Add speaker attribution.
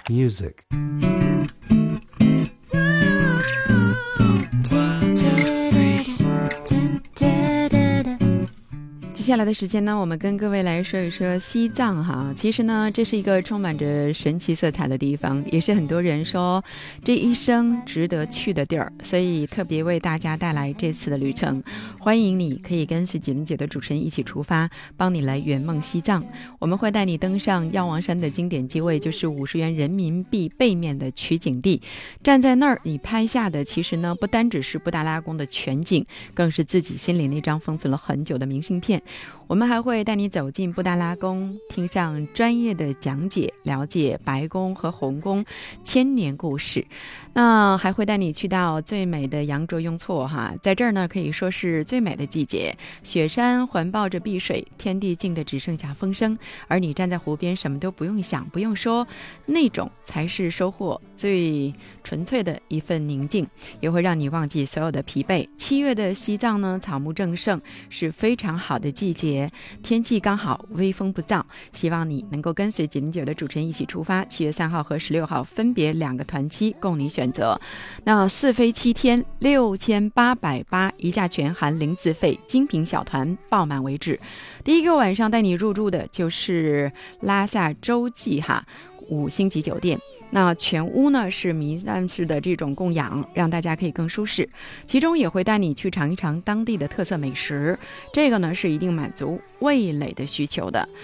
Speaker 1: music.
Speaker 2: 接下来的时间呢，我们跟各位来说一说西藏哈。其实呢，这是一个充满着神奇色彩的地方，也是很多人说这一生值得去的地儿，所以特别为大家带来这次的旅程。欢迎你可以跟随909的主持人一起出发，帮你来圆梦西藏。我们会带你登上药王山的经典机位，就是50元人民币背面的取景地。站在那儿，你拍下的其实呢，不单只是布达拉宫的全景，更是自己心里那张封存了很久的明信片。我们还会带你走进布达拉宫，听上专业的讲解，了解白宫和红宫千年故事。那还会带你去到最美的羊卓雍措哈，在这儿呢可以说是最美的季节，雪山环抱着碧水，天地静的只剩下风声，而你站在湖边什么都不用想不用说，那种才是收获最纯粹的一份宁静，也会让你忘记所有的疲惫。7月的西藏呢，草木正盛，是非常好的季节，天气刚好，微风不燥。希望你能够跟随909的主持人一起出发，7月3号和16号分别2个团期供你选择。那4飞7天，6880，一价全含零自费，精品小团爆满为止。第一个晚上带你入住的就是拉萨洲际哈5星级酒店。那全屋呢是弥散式的这种供养，让大家可以更舒适，其中也会带你去尝一尝当地的特色美食，这个呢是一定满足味蕾的需求的。